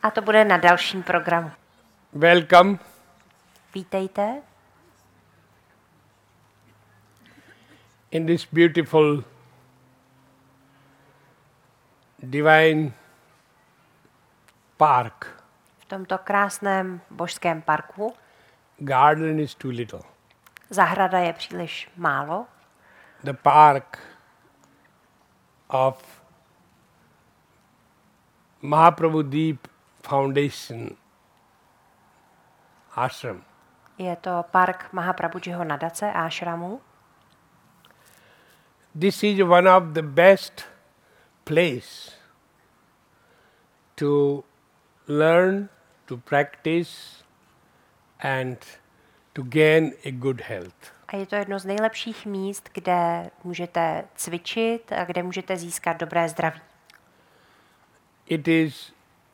A to bude na dalším programu. Welcome. Vítejte In this beautiful divine park. v tomto krásném božském parku. Garden is too little. Zahrada je příliš málo. The park of Mahaprabhu Deep Foundation ashram. Je to park Mahaprabhujiho nadace Ashramu. This is one of the best place to learn, to practice and to gain a good health. A je to jedno z nejlepších míst, kde můžete cvičit a kde můžete získat dobré zdraví. It is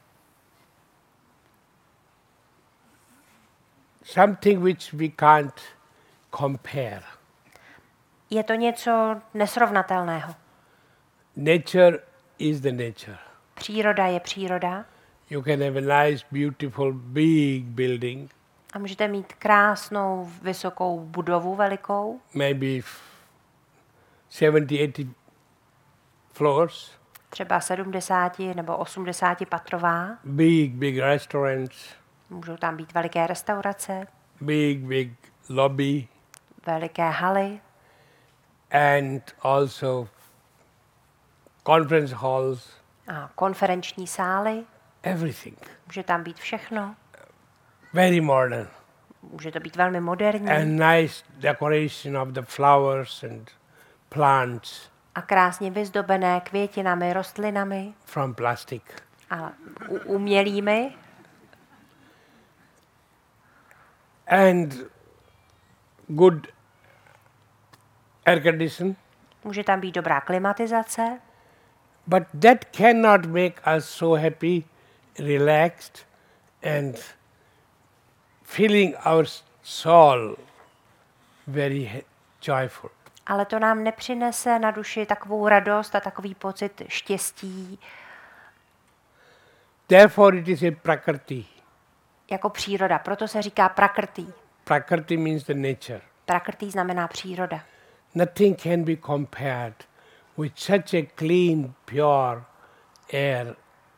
something which we can't compare. Je to něco nesrovnatelného. Nature is the nature. Příroda je příroda You can have a nice, beautiful, big building, a můžete mít krásnou, vysokou budovu velikou, maybe 70, 80 floors, třeba 70 nebo 80 patrová. big restaurants, Můžou tam být veliké restaurace, big lobby, veliké haly and also conference halls, a konferenční sály. everything. Může tam být všechno. Very modern. Může to být velmi moderní And nice decoration of the flowers and plants a krásně vyzdobené květinami, rostlinami from plastic. a umělými. And good air condition. Může tam být dobrá klimatizace, But that cannot make us so happy, relaxed, and feeling our soul very joyful. ale to nám nepřinese na duši takovou radost a takový pocit štěstí Therefore it is a prakrti. jako příroda. Proto se říká prakrti. Prakrti means the nature. Prakrti znamená příroda. Nothing can be compared with such a clean, pure air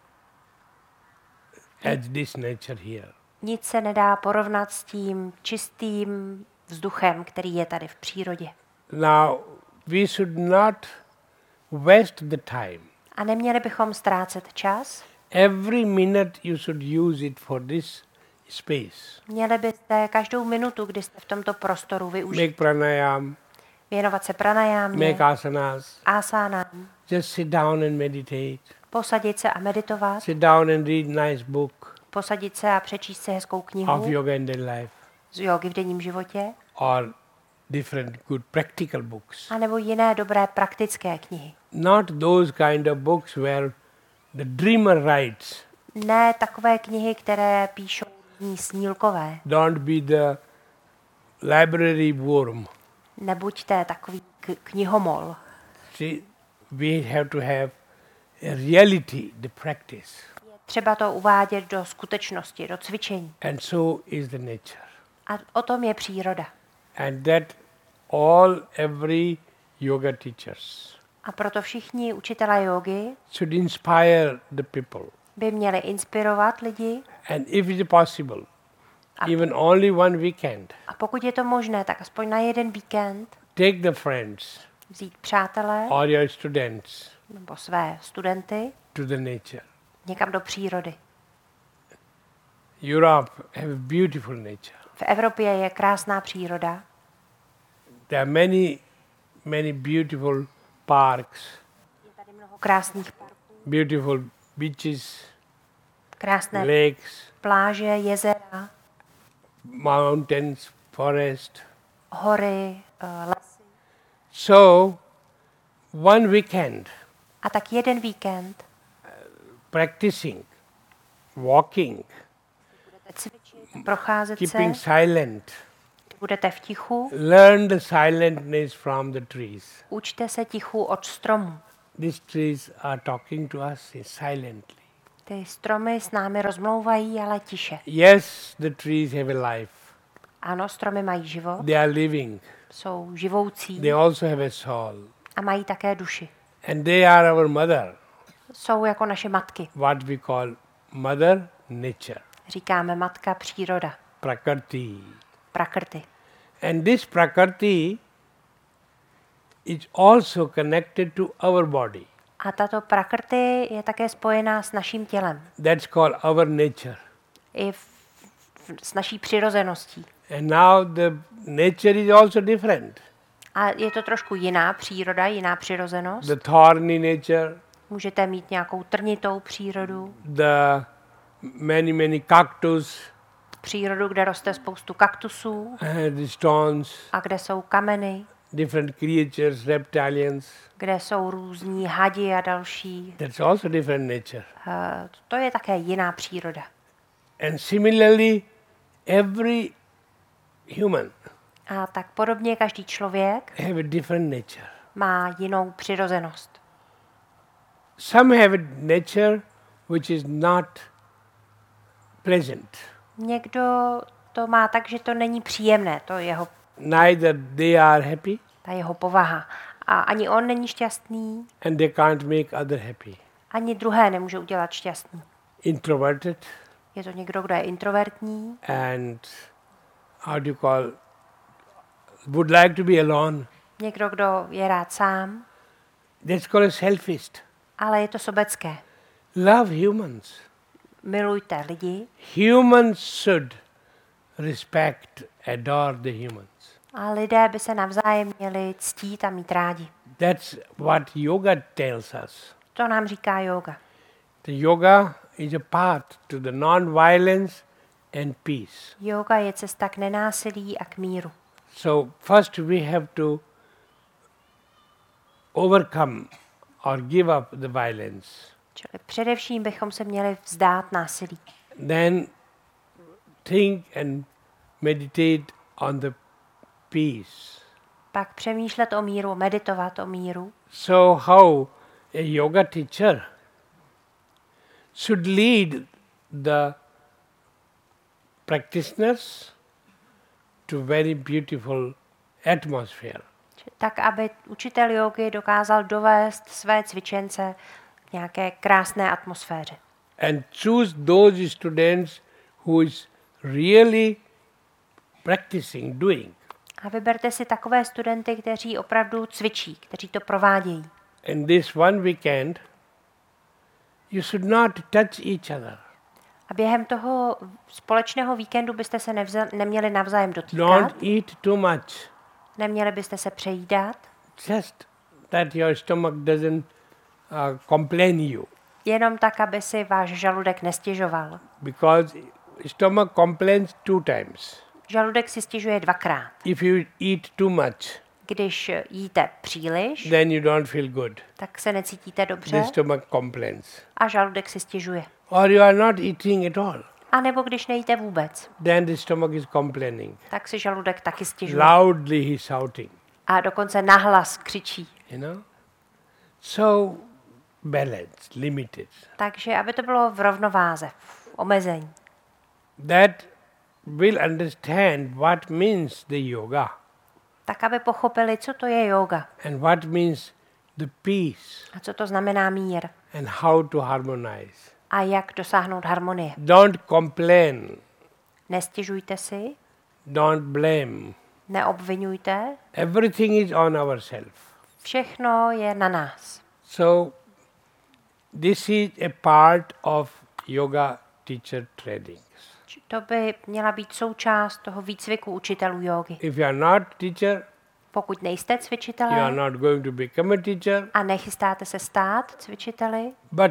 as this nature here. Nic se nedá porovnat s tím čistým vzduchem, který je tady v přírodě. Now, we should not waste the time. A neměli bychom ztrácet čas. Every minute you should use it for this space. Měli byste každou minutu, kdy jste v tomto prostoru využít, Make pranayam, věnovat se pranajámě, make asanas, asánám, just sit down and meditate. posadit se a meditovat, Sit down and read nice book posadit se a přečíst si hezkou of knihu yoga in daily life z jógy v denním životě, or different good practical books. anebo jiné dobré praktické knihy. Not those kind of books where the dreamer writes. Ne takové knihy, které píšou různí snílkové. Don't be the library worm. Nebuďte takový knihomol. See, we have to have a reality, the practice. Třeba to uvádět do skutečnosti, do cvičení. And so is the nature. A o tom je příroda. And that every yoga teachers A proto všichni učitelé jógy should inspire the people. by měli inspirovat lidi And if it's possible, even only one weekend, a pokud je to možné, tak aspoň na jeden víkend take the friends vzít přátelé or your students nebo své studenty to the nature. někam do přírody. Europe have a beautiful nature. V Evropě je krásná příroda. There are many beautiful parks, Je tady mnoho krásných parků, beautiful beaches, krásné lakes, pláže, jezera, mountains, forest. hory, lesy. So, one weekend A tak jeden víkend practicing, walking, budete cvičit, procházet keeping se, silent, budete v tichu, learn the silentness from the trees. učte se tichu od stromů. These trees are talking to us silently. Ty stromy s námi rozmlouvají, ale tiše. Yes, the trees have a life. Ano, stromy mají život, They are living. jsou živoucí They also have a soul. a mají také duši. And they are our mother, Jsou jako naše matky. what we call mother nature, Říkáme matka příroda, prakrti. prakrty. And this prakrti is also connected to our body. A tato prakrty je také spojená s naším tělem. That's called our nature. I s naší přirozeností. And now the nature is also different. A je to trošku jiná příroda, jiná přirozenost. The thorny nature, Můžete mít nějakou trnitou přírodu, the many cactus, přírodu, kde roste spoustu kaktusů the stones, a kde jsou kameny, different creatures, reptilians. kde jsou různí hadi a další. That's also different nature. To je také jiná příroda. And similarly, every human A tak podobně každý člověk have a different nature. má jinou přirozenost. Some have a nature which is not pleasant. Někdo to má tak, že to není příjemné, to je jeho, Neither they are happy ta jeho povaha. A ani on není šťastný, and they can't make other happy. ani druhé nemůže udělat šťastný. Introverted Je to někdo, kdo je introvertní, and how do you call, would like to be alone. někdo, kdo je rád sám, That's called a selfish. ale je to sobecké. Love humans. Milujte lidi Humans should respect, adore the humans. a lidé by se navzájem měli ctít a mít rádi. That's what yoga tells us. To nám říká yoga. The yoga is a path to the non-violence and peace. Yoga je cesta k nenásilí a k míru. So first we have to overcome or give up the violence. Čili především bychom se měli vzdát násilí. Then think and meditate on the peace. Pak přemýšlet o míru, meditovat o míru. So how a yoga teacher should lead the practitioners to very beautiful atmosphere. Tak, aby učitel jógy dokázal dovést své cvičence k nějaké krásné atmosféře. And choose those students who is really practicing, doing. A vyberte si takové studenty, kteří opravdu cvičí, kteří to provádějí. And this one weekend, you should not touch each other. A během toho společného víkendu byste se neměli navzájem dotýkat, Don't eat too much. neměli byste se přejídat, Just that your stomach doesn't complain you. jenom tak, aby si váš žaludek nestěžoval. Because stomach complains 2 times. Žaludek si stěžuje 2krát. If you eat too much, Když jíte příliš, then you don't feel good. tak se necítíte dobře The stomach complains. a žaludek si stěžuje. Or you are not eating at all. A nebo když nejíte vůbec, Then the stomach is complaining. tak si žaludek taky stěžuje. Loudly he's shouting. A dokonce nahlas křičí. You know? So balanced, limited. Takže aby to bylo v rovnováze, v omezení. That will understand what means the yoga Tak, aby pochopili, co to je yoga and what means the peace a co to znamená mír and how to harmonize. a jak dosáhnout harmonie. Don't complain. Nestěžujte si, Don't blame. neobvinujte, Everything is on ourselves. všechno je na nás. So this is a part of yoga teacher training. To by měla být součást toho výcviku učitelů jógy. If you are not teacher, Pokud nejste you are cvičitelé not going to become a teacher. a nechystáte se stát cvičiteli, But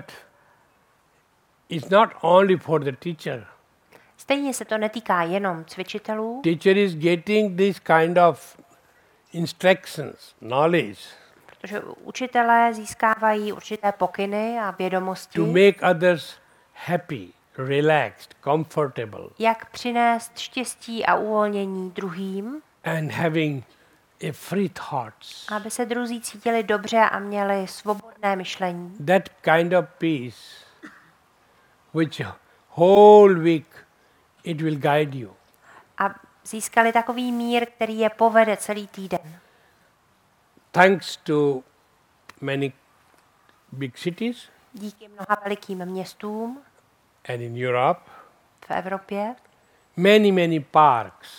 it's not only for the teacher. stejně se to netýká jenom cvičitelů. Teacher is getting this kind of instructions, knowledge Protože učitelé získávají určité pokyny a vědomosti, to make others happy, relaxed, comfortable, jak přinést štěstí a uvolnění druhým, and having a free thoughts. aby se druzí cítili dobře a měli svobodné myšlení. That kind of peace which whole week it will guide you. A získali takový mír, který je povede celý týden. Thanks to many big cities Díky mnoha velikým městům and in Europe, v Evropě many parks.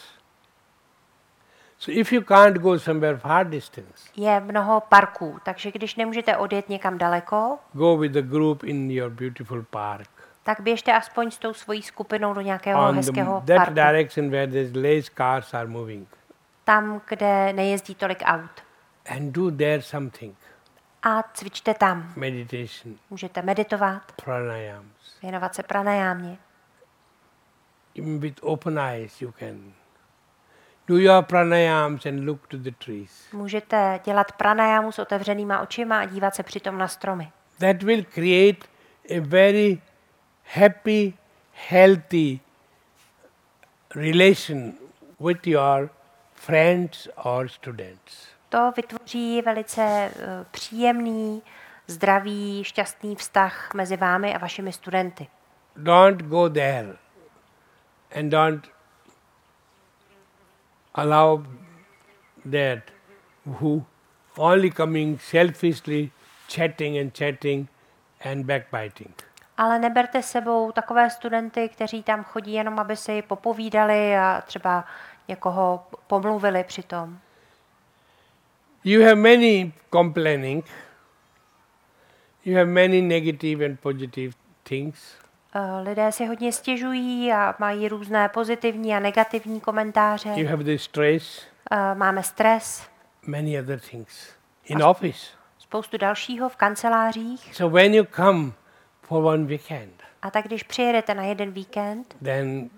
So if you can't go somewhere far distance, je mnoho parků, takže když nemůžete odjet někam daleko, go with the group in your beautiful park. tak běžte aspoň s tou svojí skupinou do nějakého hezkého That parku. direction where there's less cars are moving. Tam, kde nejezdí tolik aut. And do there something. A cvičte tam. Meditation, Můžete meditovat, pranayams. věnovat se pranajámě. Even with open eyes you can do your pranayams and look to the trees. Můžete dělat pranajámu s otevřenýma očima a dívat se přitom na stromy. That will create a very happy, healthy relation with your friends or students. To vytvoří velice příjemný, zdravý, šťastný vztah mezi vámi a vašimi studenty. Don't go there and don't allow that who only coming selfishly chatting and backbiting. Ale neberte sebou takové studenty, kteří tam chodí jenom, aby si popovídali a třeba někoho pomluvili přitom. You have many complaining, you have many negative and positive things. Lidé si hodně stěžují a mají různé pozitivní a negativní komentáře. You have the stress, Máme stres, many other things in office. spoustu dalšího v kancelářích. So when you come for one weekend, A tak když přijedete na jeden víkend, then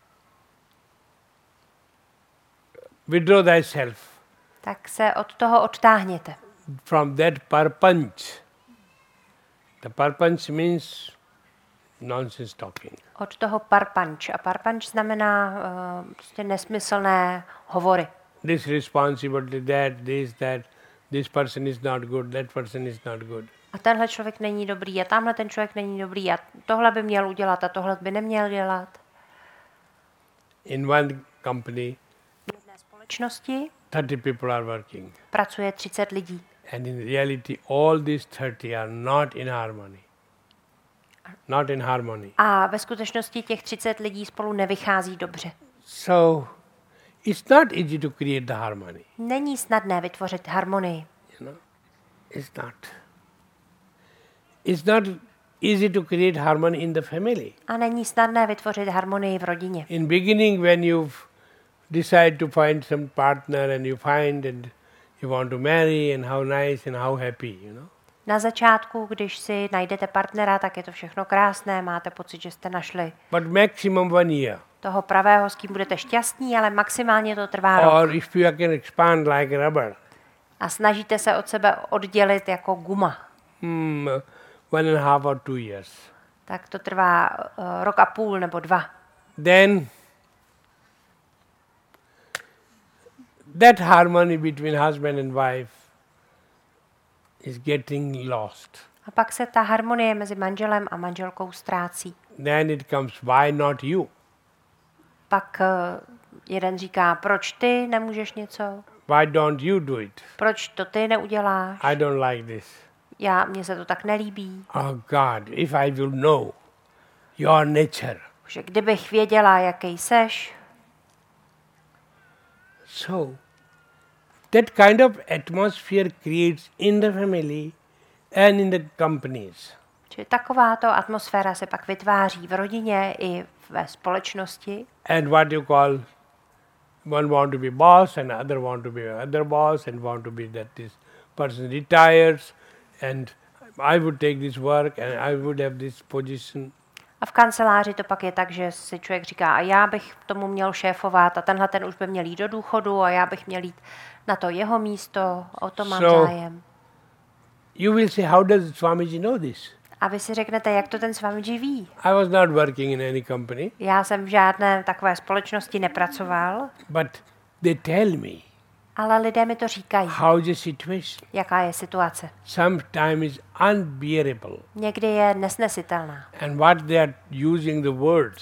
withdraw thyself tak se od toho odtáhněte. from that parpanch. The parpanch means nonsense talking. Od toho parpanč. A parpanč znamená prostě nesmyslné hovory. This responsibility, that, this person is not good, that person is not good. A tenhle člověk není dobrý a tamhle ten člověk není dobrý a tohle by měl udělat a tohle by neměl dělat. In one company, V jedné společnosti 30 people are working. pracuje 30 lidí. And in reality, all these 30 are not in harmony. Not in harmony. A ve skutečnosti těch 30 lidí spolu nevychází dobře. So, it's not easy to create the harmony. Není snadné vytvořit harmonii. You know, it's not. It's not easy to create harmony in the family. A není snadné vytvořit harmonii v rodině. In beginning, when you decide to find some partner and you find and you want to marry and how nice and how happy, you know. Na začátku, když si najdete partnera, tak je to všechno krásné, máte pocit, že jste našli But maximum 1 year. toho pravého, s kým budete šťastní, ale maximálně to trvá rok. Or if you can expand like rubber, A snažíte se od sebe oddělit jako guma. 1.5 or 2 years. Tak to trvá rok a půl nebo 2. Then that harmony between husband and wife is getting lost. A pak se ta harmonie mezi manželem a manželkou ztrácí. Then it comes, why not you? Pak jeden říká, proč ty nemůžeš něco? Why don't you do it? Proč to ty neuděláš? I don't like this. Mně se to tak nelíbí. Oh God, if I will know your nature. Že kdybych věděla, jaký seš, So, that kind of atmosphere creates in the family and in the companies. že takováto atmosféra se pak vytváří v rodině i ve společnosti. And what you call, one want to be boss and other want to be other boss and want to be that this person retires and I would take this work and I would have this position. A v kanceláři to pak je tak, že si člověk říká, a já bych tomu měl šéfovat a tenhle ten už by měl jít do důchodu a já bych měl jít na to jeho místo, o to mám zájem. You will say, how does Swamiji know this? A vy si řeknete, jak to ten Swamiji ví. I was not working in any company. Já jsem v žádné takové společnosti nepracoval, But they tell me Ale lidé mi to říkají, How is the situation? jaká je situace. Sometimes is unbearable. Někdy je nesnesitelná. And what they are using the words.